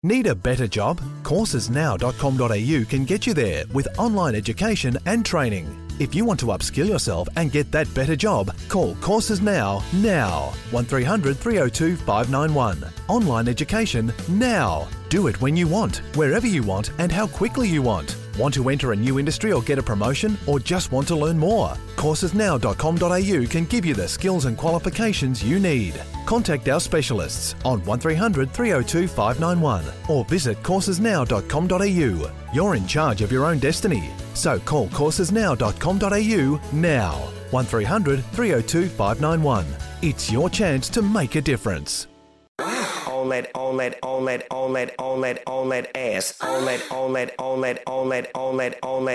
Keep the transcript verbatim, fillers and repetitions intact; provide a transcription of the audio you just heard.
Need a better job? courses now dot com dot a u can get you there with online education and training. If you want to upskill yourself and get that better job, call Courses Now, now. one three hundred three oh two five nine one. Online education now. Do it when you want, wherever you want and how quickly you want. Want to enter a new industry or get a promotion, or just want to learn more? courses now dot com dot a u can give you the skills and qualifications you need. Contact our specialists on one three hundred three oh two five nine one or visit courses now dot com dot a u. You're in charge of your own destiny, so call courses now dot com dot a u now. one three hundred three oh two five nine one. It's your chance to make a difference. On that, on that, on that, on that, on that, on that ass. On that, on that, on that, on that, on that, on that.